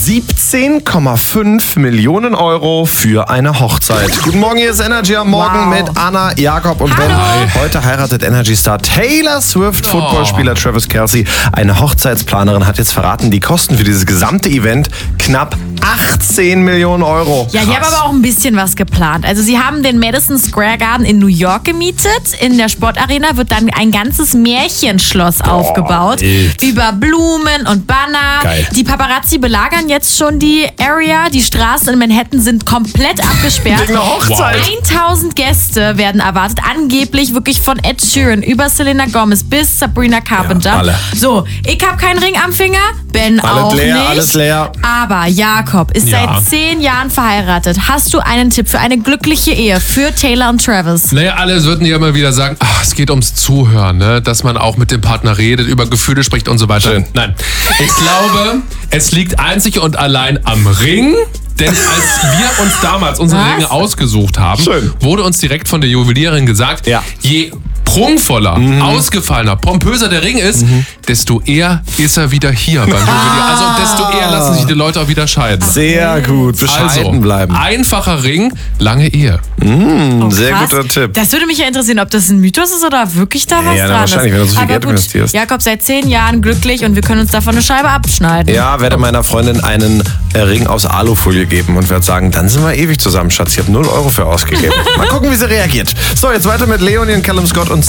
17,5 Millionen Euro für eine Hochzeit. Guten Morgen, hier ist Energy am Morgen mit Anna, Jakob und Ben. Heute heiratet Energy-Star Taylor Swift, Footballspieler Travis Kelce. Eine Hochzeitsplanerin hat jetzt verraten, die Kosten für dieses gesamte Event knapp 18 Millionen Euro. Ja, die haben aber auch ein bisschen was geplant. Also sie haben den Madison Square Garden in New York gemietet. In der Sportarena wird dann ein ganzes Märchenschloss aufgebaut. Wild. Über Blumen und Banner. Geil. Die Paparazzi belagern jetzt schon die Area. Die Straßen in Manhattan sind komplett abgesperrt. Wegen der Hochzeit. 1000 Gäste werden erwartet. Angeblich wirklich von Ed Sheeran über Selena Gomez bis Sabrina Carpenter. Ja, alle. So, ich habe keinen Ring am Finger. Ben Alles auch leer, nicht. alles leer. Aber Jakob ist seit 10 Jahren verheiratet. Hast du einen Tipp für eine glückliche Ehe für Taylor und Travis? Naja, alle würden ja immer wieder sagen, es geht ums Zuhören, ne? Dass man auch mit dem Partner redet, über Gefühle spricht und so weiter. Schön. Nein, ich glaube, es liegt einzig und allein am Ring. Denn als wir uns damals unsere Ringe ausgesucht haben, wurde uns direkt von der Juwelierin gesagt, je prunkvoller, ausgefallener, pompöser der Ring ist, desto eher ist er wieder hier beim Juwelier. Also desto eher lassen sich die Leute auch wieder scheiden. Sehr gut, bescheiden bleiben. Einfacher Ring, lange Ehe. Sehr guter Tipp. Das würde mich ja interessieren, ob das ein Mythos ist oder wirklich da was Ja, dran wahrscheinlich, ist. wenn du so viel Aber Geld gut, investierst. Jakob seit 10 Jahren glücklich und wir können uns davon eine Scheibe abschneiden. Ja, werde meiner Freundin einen Ring aus Alufolie geben und werde sagen, dann sind wir ewig zusammen, Schatz. Ich habe 0 Euro für ausgegeben. Mal gucken, wie sie reagiert. So, jetzt weiter mit Leonie und Callum Scott und